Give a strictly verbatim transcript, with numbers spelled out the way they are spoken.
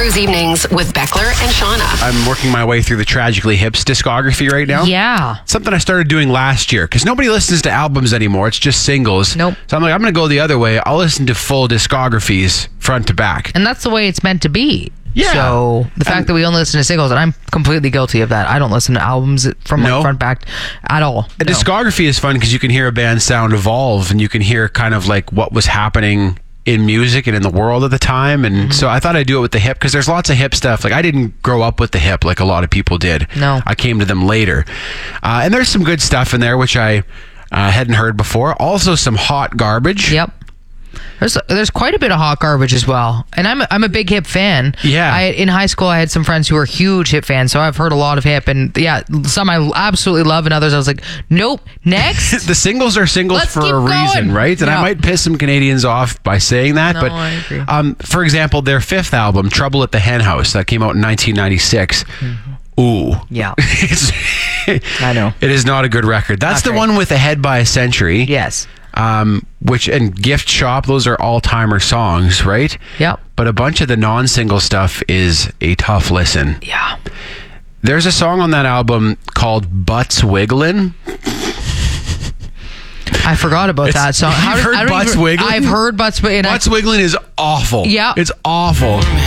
Cruise Evenings with Beckler and Shauna. I'm working my way through the Tragically Hip's discography right now. Yeah. Something I started doing last year because nobody listens to albums anymore. It's just singles. Nope. So I'm like, I'm going to go the other way. I'll listen to full discographies front to back. And that's the way it's meant to be. Yeah. So the fact And- that we only listen to singles, and I'm completely guilty of that. I don't listen to albums from No. like front back at all. A No. discography is fun because you can hear a band's sound evolve and you can hear kind of like what was happening in music and in the world at the time. And Mm-hmm. so I thought I'd do it with the hip because there's lots of hip stuff. Like I didn't grow up with the hip like a lot of people did. No. I came to them later. Uh, and there's some good stuff in there which I uh, hadn't heard before. Also some hot garbage. Yep. There's there's quite a bit of hot garbage as well, and I'm a, I'm a big hip fan. Yeah. I in high school I had some friends who were huge hip fans, so I've heard a lot of hip, and yeah, some I absolutely love, and others I was like, nope. Next. The singles are singles Let's for keep a reason, going. right? And I Yeah. might piss some Canadians off by saying that, No, but I agree. Um, for example, their fifth album, Trouble at the Hen House, that came out in nineteen ninety-six. Mm-hmm. Ooh. Yeah. It's, I know. It is not a good record. That's Not the great. one with Ahead by a Century. Yes. Um, which and Gift Shop, those are all-timer songs, right? Yep. But a bunch of the non-single stuff is a tough listen. Yeah. There's a song on that album called Butts Wigglin'. I forgot about It's- that song. you've How did- heard I don't Butts even- Wigglin'? I've heard Butts Wigglin'. Butts Wigglin' is awful. Yeah. It's awful.